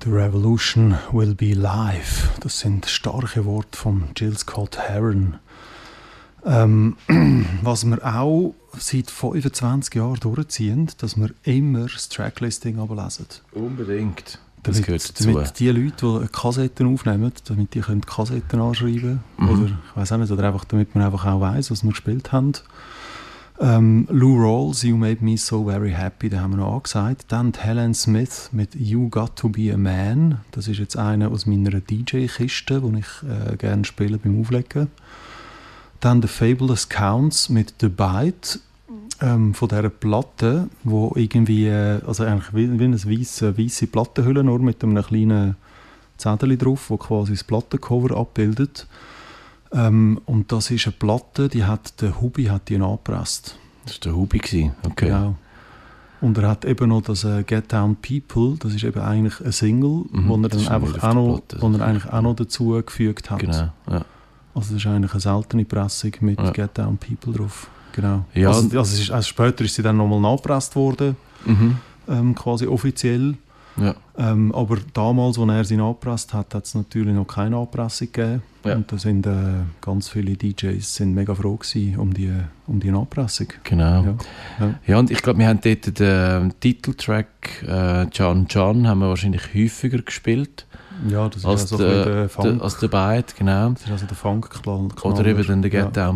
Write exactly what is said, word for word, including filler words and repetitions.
The Revolution will be live. Das sind starke Worte von Jill Scott Heron. Ähm, was wir auch seit fünfundzwanzig Jahren durchziehen, dass wir immer das Tracklisting ablesen. Unbedingt. Das damit, gehört dazu. damit die Leute, die Kassetten aufnehmen, damit die können Kassetten anschreiben können. Mhm. Oder, ich weiss auch nicht, oder einfach, damit man einfach auch weiss, was wir gespielt haben. Ähm, Lou Rawls, You Made Me So Very Happy, den haben wir noch angesagt. Dann Helen Smith mit You Got To Be A Man. Das ist jetzt einer aus meiner D J-Kiste, die ich äh, gerne spiele beim Auflegen. Dann The Fabulous Counts mit The Bite, ähm, von dieser Platte, wo irgendwie, äh, also eigentlich wie, wie eine weisse, weisse Plattenhülle, nur mit einem kleinen Zettel drauf, wo quasi das Plattencover abbildet. Ähm, und das ist eine Platte, die hat der Hubi hat die angepresst. Das war der Hubi gewesen. Okay. Genau. Und er hat eben noch das äh, Get Down People, das ist eben eigentlich ein Single, Mhm, wo er das dann ist einfach nicht auch auf der noch, Platte, wo er das eigentlich ist- auch noch dazu gefügt hat. Genau, ja. Also das ist eigentlich eine seltene Pressung mit Ja. Get Down People drauf. Genau. Ja, also, und- also, es ist, also später ist sie dann nochmal nachgepresst worden, Mhm. ähm, quasi offiziell. Ja. Ähm, aber damals, als er sie nachgepresst hat, hat es natürlich noch keine Anpressung gegeben. Ja. Und da sind äh, ganz viele D Js sind mega froh gewesen um die, um die Nachpressung. Genau. Ja. Ja. Ja, und ich glaube, wir haben dort den Titeltrack äh, John John haben wir wahrscheinlich häufiger gespielt Ja, das ist als, also der, der, der Funk. der, als der Byte, genau. Das ist also der Funk-Knall. Oder eben dann der Get ja. Down